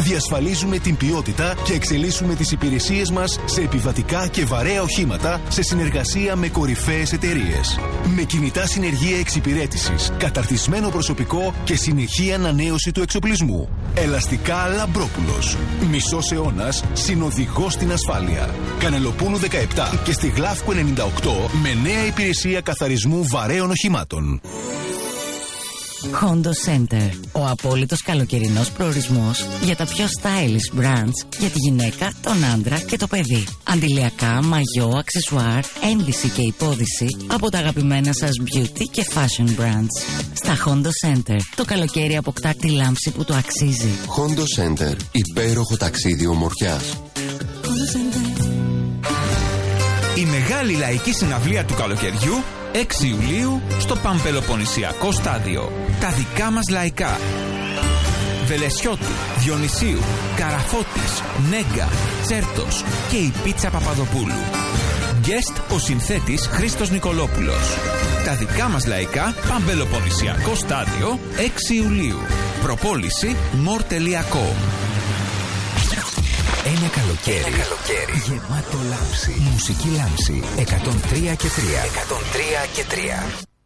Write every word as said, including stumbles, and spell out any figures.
Διασφαλίζουμε την ποιότητα και εξελίσσουμε τις υπηρεσίες μας σε επιβατικά και βαρέα οχήματα σε συνεργασία με κορυφαίες εταιρείες. Με κινητά συνεργεία εξυπηρέτησης, καταρτισμένο προσωπικό και συνεχή ανανέωση του εξοπλισμού. Ελαστικά Λαμπρόπουλος. Μισός αιώνας συνοδηγός στην ασφάλεια. Κανελοπούλου δεκαεπτά και στη Γλάφκου ενενήντα οκτώ με νέα υπηρεσία καθαρισμού βαρέων οχημάτων. Hondo Center. Ο απόλυτος καλοκαιρινός προορισμός για τα πιο stylish brands για τη γυναίκα, τον άντρα και το παιδί. Αντιλιακά, μαγιό, αξεσουάρ, ένδυση και υπόδυση από τα αγαπημένα σας beauty και fashion brands. Στα Hondo Center το καλοκαίρι αποκτά τη λάμψη που το αξίζει. Hondo Center. Υπέροχο ταξίδι ομορφιάς. Η μεγάλη λαϊκή συναυλία του καλοκαιριού έξι Ιουλίου στο Παμπελοποννησιακό Στάδιο. Τα δικά μας λαϊκά. Βελεσιώτη, Διονυσίου, Καραφώτης, Νέγκα, Τσέρτος και η Πίτσα Παπαδοπούλου. Guest ο συνθέτης Χρήστος Νικολόπουλος. Τα δικά μας λαϊκά, Παμπελοποννησιακό Στάδιο, έξι Ιουλίου. Προπόληση μορ τελεία κομ. Ένα καλοκαίρι, Ένα καλοκαίρι γεμάτο λάμψη. Μουσική λάμψη εκατόν τρία και τρία. εκατόν τρία και τρία.